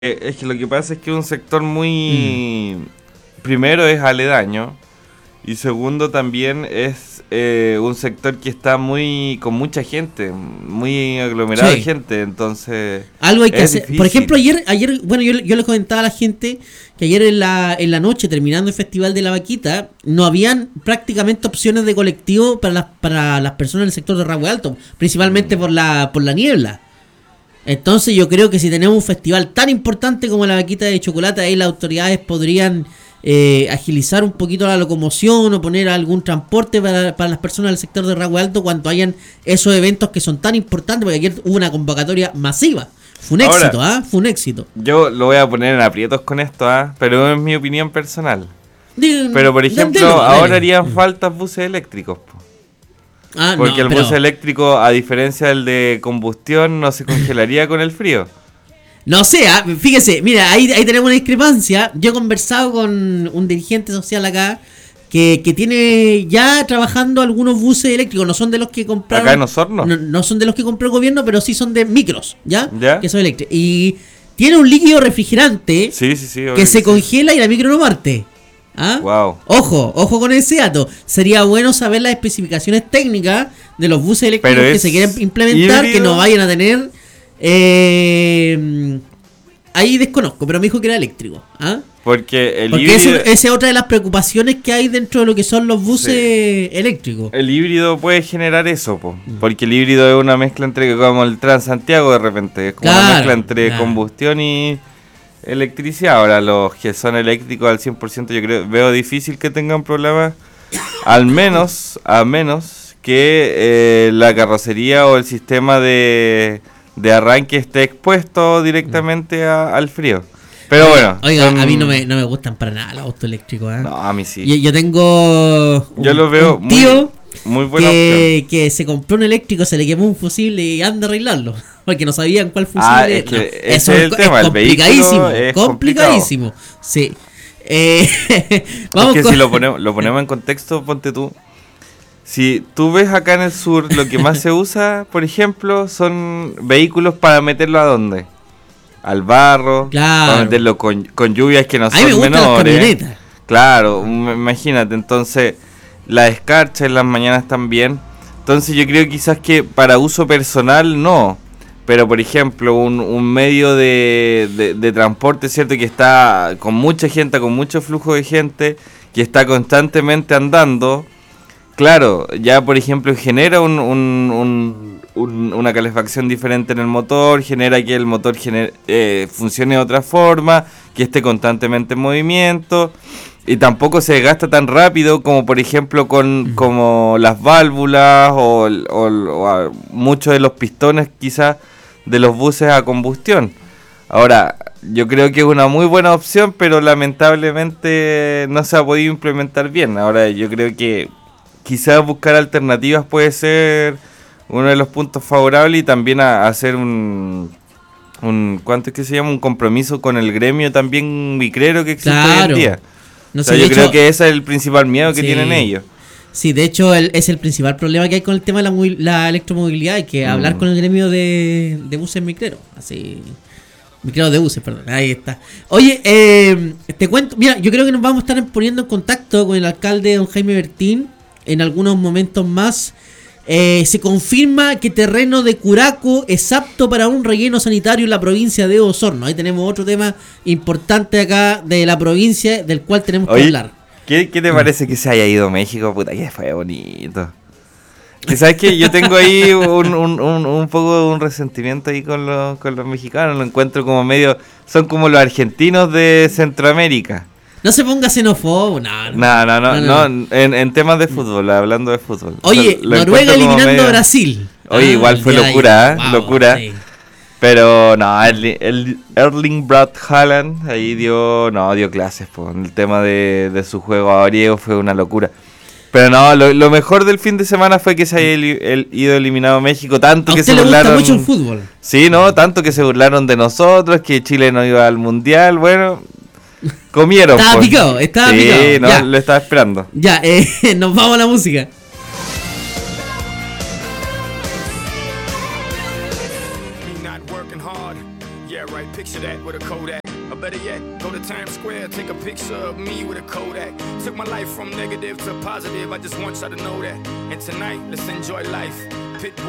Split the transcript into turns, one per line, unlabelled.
Es que lo que pasa es que es un sector muy... Primero es aledaño y segundo también es un sector que está con mucha gente, muy aglomerado de gente, entonces
algo hay que hacer.
difícil.
Por ejemplo, ayer bueno, yo les comentaba a la gente que ayer en la noche, terminando el Festival de la Vaquita, no habían prácticamente opciones de colectivo para las personas del sector de Rahue Alto, principalmente por la niebla. Entonces yo creo que si tenemos un festival tan importante como la Vaquita de Chocolate, ahí las autoridades podrían agilizar un poquito la locomoción o poner algún transporte para las personas del sector de Rahue Alto cuando hayan esos eventos que son tan importantes, porque ayer hubo una convocatoria masiva. Fue un éxito, fue un éxito.
Yo lo voy a poner en aprietos con esto, pero es mi opinión personal. Pero por ejemplo, ahora harían falta buses eléctricos, porque el bus eléctrico, a diferencia del de combustión, no se congelaría con el frío.
No sé, fíjese, mira, ahí tenemos una discrepancia. Yo he conversado con un dirigente social acá que tiene ya trabajando algunos buses eléctricos. No son de los que compraron.
¿Acá en Osorno?
No son de los que compró el gobierno, pero sí son de micros, ¿ya? Que son eléctricos. Y tiene un líquido refrigerante que se congela y la micro no parte.
Wow.
Ojo con ese dato. Sería bueno saber las especificaciones técnicas de los buses eléctricos que se quieren implementar, híbrido, que no vayan a tener. Ahí desconozco, pero me dijo que era eléctrico.
Porque
híbrido, esa es otra de las preocupaciones que hay dentro de lo que son los buses eléctricos.
El híbrido puede generar eso, porque el híbrido es una mezcla entre, como el Transantiago de repente, es como una mezcla entre combustión y electricidad. Ahora los que son eléctricos al 100% veo difícil que tengan problemas, a menos que la carrocería o el sistema de arranque esté expuesto directamente al frío. Pero bueno.
Oiga, a mí no me gustan para nada los autos eléctricos.
No, a mí sí.
Yo tengo
lo veo
un tío
muy buena
que se compró un eléctrico, se le quemó un fusible y anda a arreglarlo. Porque no sabían cuál fusible
es que ese es el tema, el vehículo es
complicadísimo. Sí.
Vamos es que si lo ponemos en contexto, ponte tú. Si tú ves acá en el sur, lo que más se usa, por ejemplo, son vehículos para meterlo ¿a dónde? Al barro, para meterlo con lluvias que no son menores. A mí me gustan las camionetas. Claro, imagínate, entonces la escarcha en las mañanas también. Entonces yo creo quizás que para uso personal no, pero por ejemplo un medio de transporte, ¿cierto? Que está con mucha gente, con mucho flujo de gente, que está constantemente andando. Claro, ya por ejemplo genera una calefacción diferente en el motor, genera que el motor funcione de otra forma, que esté constantemente en movimiento y tampoco se desgasta tan rápido como por ejemplo como las válvulas o muchos de los pistones quizás de los buses a combustión. Ahora, yo creo que es una muy buena opción, pero lamentablemente no se ha podido implementar bien. Ahora, yo creo que quizás buscar alternativas puede ser uno de los puntos favorables y también hacer ¿cuánto es que se llama? Un compromiso con el gremio también micrero que existe hoy en día. No sé, yo creo que ese es el principal miedo que tienen ellos.
Sí, de hecho es el principal problema que hay con el tema de la electromovilidad. Hay que hablar con el gremio de buses micreros. Así, micreros de buses, perdón. Ahí está. Oye, te cuento, mira, yo creo que nos vamos a estar poniendo en contacto con el alcalde don Jaime Bertín en algunos momentos más. Se confirma que terreno de Curaco es apto para un relleno sanitario en la provincia de Osorno. Ahí tenemos otro tema importante acá de la provincia del cual tenemos que hablar.
¿Qué te parece que se haya ido a México? Puta, que fue bonito. Que sabes que yo tengo ahí un poco de un resentimiento ahí con los mexicanos. Lo encuentro como medio... Son como los argentinos de Centroamérica.
No se ponga xenófobo, no.
En temas de fútbol, hablando de fútbol.
Oye, Noruega eliminando a Brasil.
Oye, igual fue locura, locura. Sí. Pero no, Erling Braut Haaland ahí dio clases, el tema de su juego aéreo fue una locura. Pero no, lo mejor del fin de semana fue que se haya ido eliminado a México, tanto que se burlaron. ¿A usted le gusta
mucho el fútbol?
Sí, no, tanto que se burlaron de nosotros, que Chile no iba al Mundial, bueno... Comieron.
Estaba picado.
Sí, no, ya. Lo estaba esperando.
Ya, nos vamos a la música. Picture that with a Kodak.
Or better yet, go to Times Square, take a picture of me with a Kodak. Took my life from negative to positive, I just want y'all to know that. And tonight, let's enjoy life. Pitbull